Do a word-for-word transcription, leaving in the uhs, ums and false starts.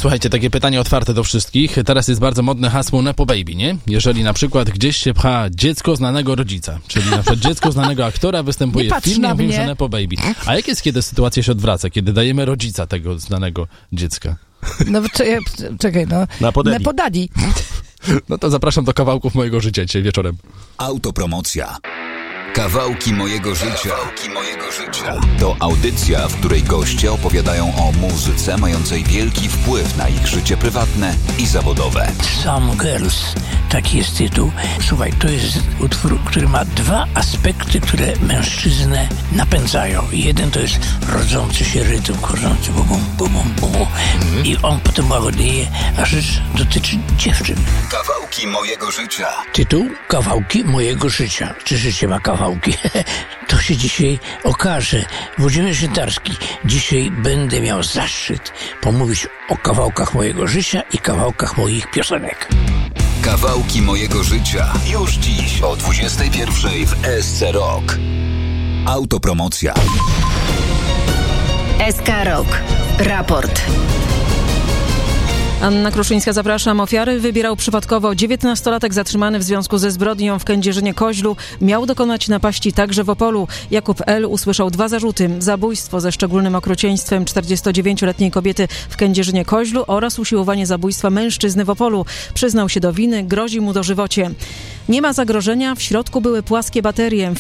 Słuchajcie, takie pytanie otwarte do wszystkich. Teraz jest bardzo modne hasło Nepo Baby, nie? Jeżeli na przykład gdzieś się pcha dziecko znanego rodzica, czyli na przykład dziecko znanego aktora występuje w filmie, mówimy, że Nepo Baby. A jak jest, kiedy sytuacja się odwraca? Kiedy dajemy rodzica tego znanego dziecka? No czekaj, czekaj no. Nepo Daddy. No to zapraszam do kawałków mojego życia dzisiaj wieczorem. Autopromocja. Kawałki mojego życia. Kawałki mojego życia. To audycja, w której goście opowiadają o muzyce mającej wielki wpływ na ich życie prywatne i zawodowe. Some Girls, taki jest tytuł. Słuchaj, to jest utwór, który ma dwa aspekty, które mężczyznę napędzają. Jeden to jest rodzący się rytm, chodzący bum, bum, bum, bum, bum. Mm. I on potem łagodnieje, a rzecz dotyczy dziewczyn. Kawałki mojego życia. Tytuł? Kawałki mojego życia. Czy życie ma kawałki? To się dzisiaj okaże. Włodzimierz Jędraski. Dzisiaj będę miał zaszczyt pomówić o kawałkach mojego życia i kawałkach moich piosenek. Kawałki mojego życia. Już dziś o dwudziestej pierwszej w S C Rock. Autopromocja. S K Rock. Raport. Anna Kruszyńska, zapraszam. Ofiary wybierał przypadkowo. dziewiętnastolatek zatrzymany w związku ze zbrodnią w Kędzierzynie-Koźlu miał dokonać napaści także w Opolu. Jakub L. usłyszał dwa zarzuty. Zabójstwo ze szczególnym okrucieństwem czterdziestodziewięcioletniej kobiety w Kędzierzynie-Koźlu oraz usiłowanie zabójstwa mężczyzny w Opolu. Przyznał się do winy, grozi mu dożywocie. Nie ma zagrożenia, w środku były płaskie baterie.